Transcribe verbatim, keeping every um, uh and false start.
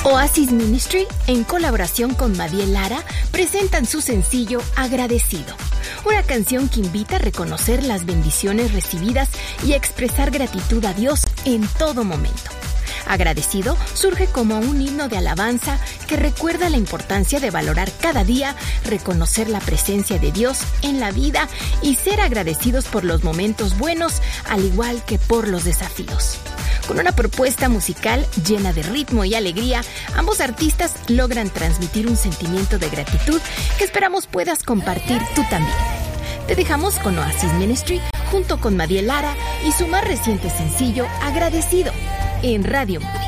Oasis Ministry, en colaboración con Madiel Lara, presentan su sencillo Agradecido, una canción que invita a reconocer las bendiciones recibidas y a expresar gratitud a Dios en todo momento. Agradecido surge como un himno de alabanza que recuerda la importancia de valorar cada día, reconocer la presencia de Dios en la vida y ser agradecidos por los momentos buenos, al igual que por los desafíos. Con una propuesta musical llena de ritmo y alegría, ambos artistas logran transmitir un sentimiento de gratitud que esperamos puedas compartir tú también. Te dejamos con Oasis Ministry junto con Madiel Lara y su más reciente sencillo, Agradecido, en Radio Moody.